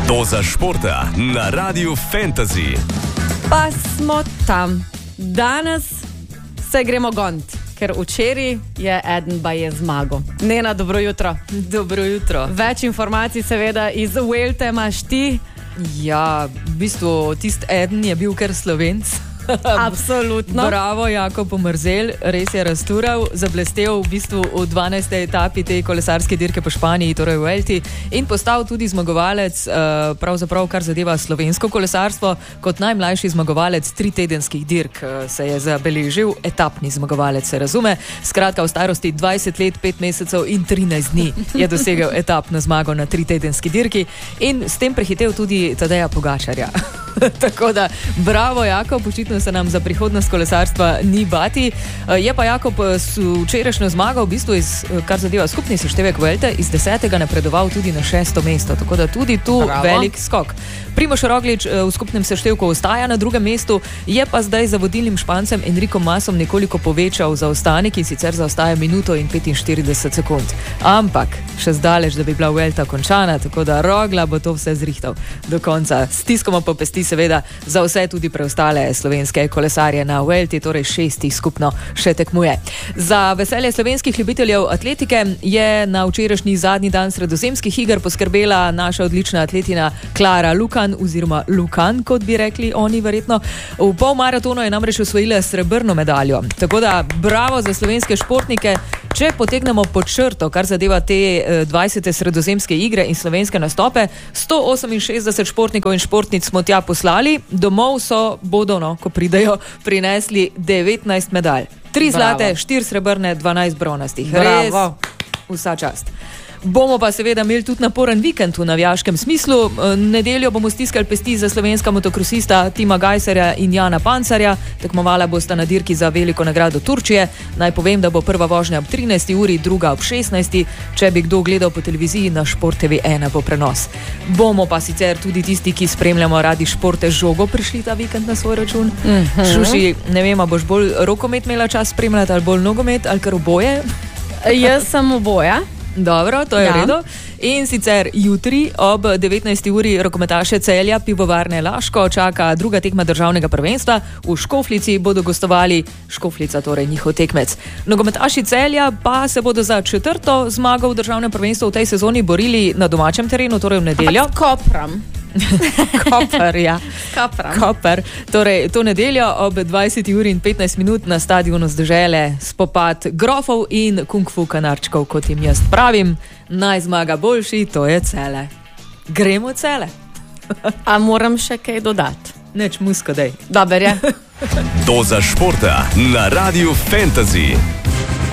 Doza športa na Radiu Fantasy. Pa smo tam. Danes se gremo gont, ker včeraj je eden baje zmago. Nena, dobro jutro. Dobro jutro. Več informacij seveda iz Welte imaš ti. Ja, v bistvu tist eden je bil kar Slovenc. Absolutno. Bravo, Jakob Mrzel, res je raztural, zablestel v bistvu v 12. etapi te kolesarske dirke po Španiji, torej v Welti, in postal tudi zmagovalec, pravzaprav kar zadeva slovensko kolesarstvo, kot najmlajši zmagovalec 3-tedenskih dirk se je zabeležil, etapni zmagovalec, se razume. Skratka, v starosti 20 let, 5 mesecev in 13 dni je dosegel etapno zmago na 3-tedenski dirki in s tem prehitel tudi Tadeja Pogačarja. Tako da, bravo Jakob, očitno se nam za prihodnost kolesarstva ni bati. Je pa Jakob s včerajšnjo zmago, v bistvu kar zadeva skupni seštevek Welte, iz 10. napredoval tudi na 6. mesto, tako da tudi tu bravo. Velik skok. Primož Roglič v skupnem seštevku ostaja na 2. mestu, je pa zdaj za vodilnim Špancem Enricom Masom nekoliko povečal zaostanek in sicer zaostaja minuto in 45 sekund. Ampak še zdaleč, da bi bila Welta končana, tako da Rogla bo to vse zrihtal do konca. Stiskamo po pesti seveda za vse tudi preostale slovenske kolesarje na Welti, torej 6 skupno še tekmuje. Za veselje slovenskih ljubiteljev atletike je na včerajšnji zadnji dan sredozemskih iger poskrbela naša odlična atletina Klara Lukan, oziroma Lukan, kot bi rekli oni verjetno. V polmaratonu je namreč osvojila srebrno medaljo. Tako da bravo za slovenske športnike. Če potegnemo pod črto, kar zadeva te 20. sredozemske igre in slovenske nastope, 168 športnikov in športnic smo tja poslali, domov bodo, ko pridejo, prinesli 19 medalj. 3 zlate, 4 srebrne, 12 bronastih. Res, vsa čast. Bomo pa seveda imeli tudi naporen vikend v navijaškem smislu. Nedeljo bomo stiskali pesti za slovenska motokrosista Tima Gajserja in Jana Pancarja. Tekmovala bosta na dirki za veliko nagrado Turčije. Naj povem, da bo prva vožnja ob 13. uri, druga ob 16. Če bi kdo gledal po televiziji, na Šport TV 1 bo prenos. Bomo pa sicer tudi tisti, ki spremljamo radi športe žogo, prišli ta vikend na svoj račun. Šuši, ne vem, boš bolj rokomet imela čas spremljati ali bolj nogomet ali kar oboje? Jaz sem oboja. Dobro, to je v redu. In sicer jutri ob 19. uri rokometaše Celja Pivovarne Laško čaka druga tekma državnega prvenstva. V Škofljici bodo gostovali, Škofljica torej njihov tekmec. Nogometaši Celja pa se bodo za 4. zmago v državnem prvenstvu v tej sezoni borili na domačem terenu, torej v nedeljo. Kopram. Koper, ja. Koper. Torej, to nedeljo ob 20 uri in 15 minut na stadionu z dežele spopad grofov in kung fu kanarčkov, kot jim jaz pravim. Naj zmaga boljši, to je Cele. Gremo Cele. A moram še kaj dodati? Neč musko, dej. Dober je. Doza športa na Radiu Fantasy.